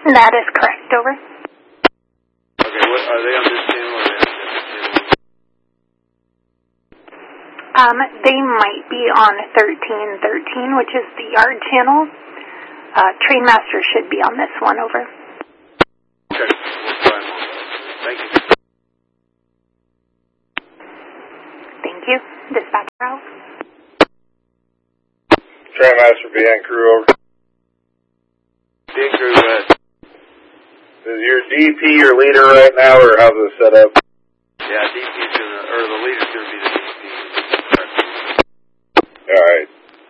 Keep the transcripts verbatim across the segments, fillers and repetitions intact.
That is correct, over. Okay, what, are they on this channel or are they on a different channel? Um, they might be on thirteen thirteen, which is the yard channel. Uh, Trainmaster should be on this one, over. Okay, we'll try them on those. Thank you. Thank you. Dispatcher out. Trainmaster B N crew, over. B N crew, go ahead. Is your D P your leader right now, or how's it set up? Yeah, D P's gonna, or the leader's gonna be the D P. Alright.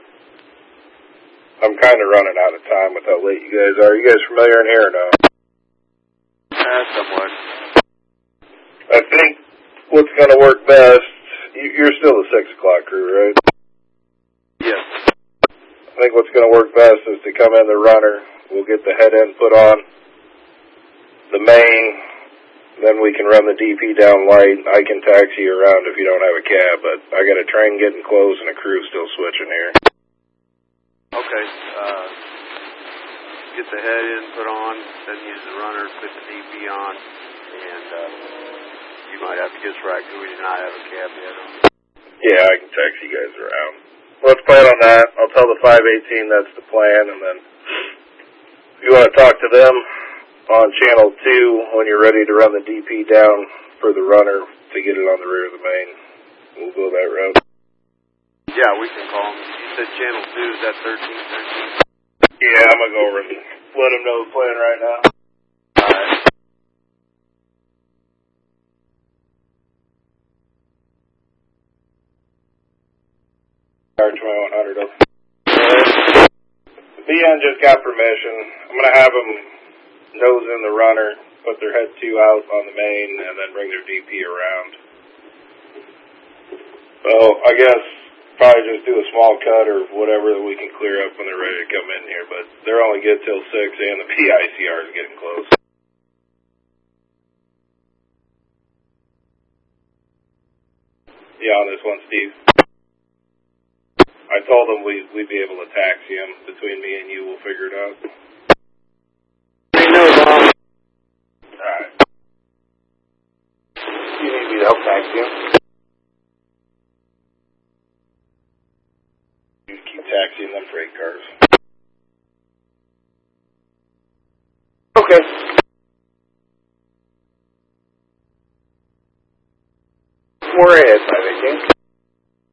I'm kind of running out of time with how late you guys are. You guys familiar in here or no? Uh, somewhat. I think what's going to work best, you, you're still the six o'clock crew, right? Yes. I think what's going to work best is to come in the runner. We'll get the head end put on the main, then we can run the D P down light. I can taxi you around if you don't have a cab, but I got a train getting close and a crew still switching here. Okay, uh, get the head in, put on, then use the runner, put the D P on, and, uh, you might have to get us right because we do not have a cab yet. Yeah, I can taxi you guys around. Let's plan on that. I'll tell the five eighteen that's the plan, and then if you want to talk to them on channel two when you're ready to run the D P down for the runner to get it on the rear of the main, we'll go that route. Yeah, we can call them. You said channel two, is that thirteen thirteen? Yeah, I'm going to go over and let them know the plan right now. Alright. R twenty-one hundred over. The B N just got permission. I'm going to have them nose in the runner, put their head two out on the main, and then bring their D P around. So, I guess probably just do a small cut or whatever that we can clear up when they're ready to come in here, but they're only good till six, and the P I C R is getting close. Yeah, on this one, Steve. I told them we, we'd be able to taxi him. Between me and you, we'll figure it out. Hey, no, Bob. Alright. You need me to help taxi him? You keep taxiing them freight cars. Okay. We're ahead, five eighteen.